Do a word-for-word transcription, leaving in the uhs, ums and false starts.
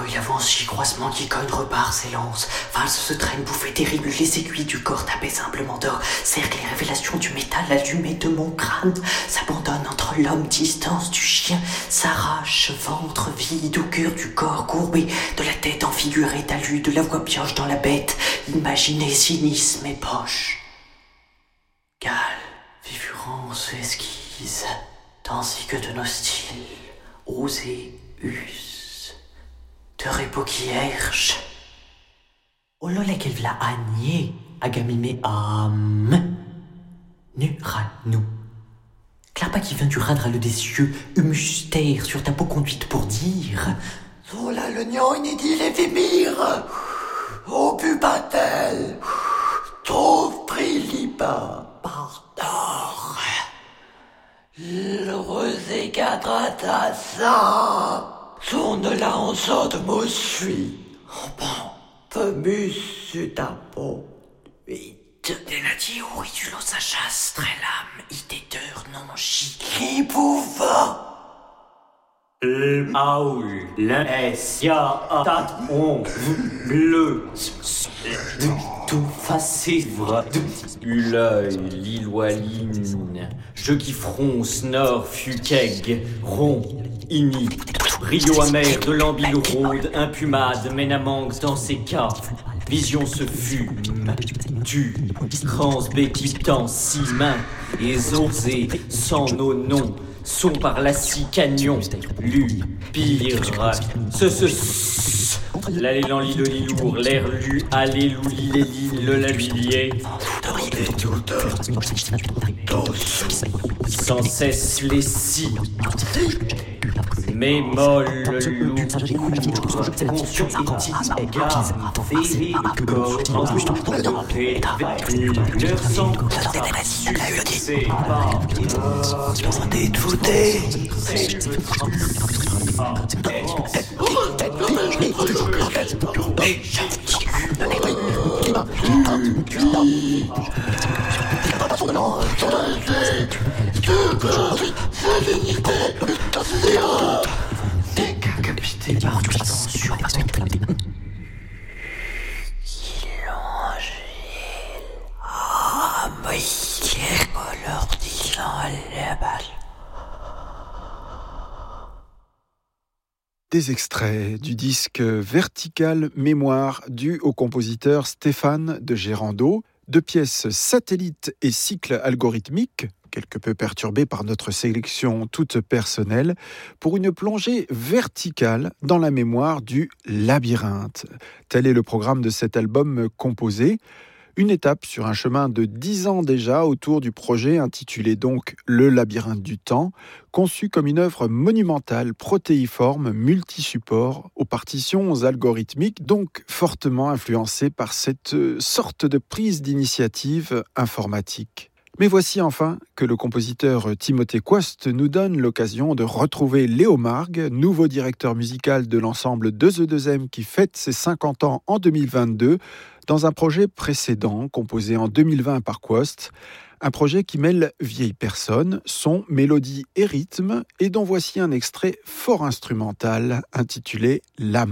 bruit avance, croisement qui cogne, repart, s'élance. Valse se traîne, bouffée terrible, les aiguilles du corps tapent simplement d'or. Cercle les révélations du métal allumé de mon crâne. S'abandonne entre l'homme, distance du chien. S'arrache, ventre vide au cœur du corps courbé. De la tête enfigurée, talus, de la voix pioche dans la bête. Imaginez cynisme et poche. Cale, vivurance, esquisse, tandis que de nos styles, osés, us, de repos qui herche. Olole kelvla agné, agamime am, nu-ra-nous. Clapa qui vient du radral des cieux, humustère sur ta peau conduite pour dire. Sola le nian inédit les vimir, au bubatel, trouve prilipa. Pardor, le rosé cadrata ça, tourne la en de me suis. Oh bon, peu sur ta peau, vite. Denati auridulo sa chasse, très lame, idéteur non chi. Qui pouva? Le aoul, l'es, ya, tat, on, le, tout facévre, l'œil, l'iloaline, je qui fronce, nord, fuqueg, rond, ini, rio amer de l'ambile rôde, impumade, ménamangue dans ses cas, vision se fume, tue, crans béquitant, si main, et zorzé, sans nos noms, sont par la scie cagnon, lu, pire, ce, ce, l'allélan lit le lilour, l'air lu, allélu, les lignes, le labilier, sans cesse les scies, mais molle, loup, conscient éthique, gamme, féé, corps, entouré, leur sang, succès, pas, Demandez de voter. Décapité par du tension. Ah, mais c'est leur disant la balle. Des extraits du disque Vertical Mémoire dû au compositeur Stéphane de Gérando, deux pièces satellites et cycles algorithmiques, quelque peu perturbés par notre sélection toute personnelle, pour une plongée verticale dans la mémoire du labyrinthe. Tel est le programme de cet album composé. Une étape sur un chemin de dix ans déjà autour du projet intitulé donc Le labyrinthe du temps, conçu comme une œuvre monumentale, protéiforme, multisupport, aux partitions algorithmiques, donc fortement influencée par cette sorte de prise d'initiative informatique. Mais voici enfin que le compositeur Timothée Coste nous donne l'occasion de retrouver Léo Margue, nouveau directeur musical de l'ensemble deux E deux M qui fête ses cinquante ans en deux mille vingt-deux, dans un projet précédent composé en deux mille vingt par Coste, un projet qui mêle vieilles personnes, son, mélodie et rythme, et dont voici un extrait fort instrumental intitulé « L'âme ».